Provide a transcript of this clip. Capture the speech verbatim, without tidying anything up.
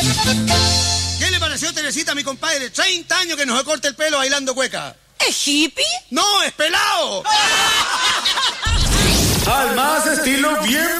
¿Qué le pareció, Teresita, a mi compadre? treinta años que nos recorta el pelo bailando cueca. ¿Es hippie? ¡No, es pelado! Al más estilo bien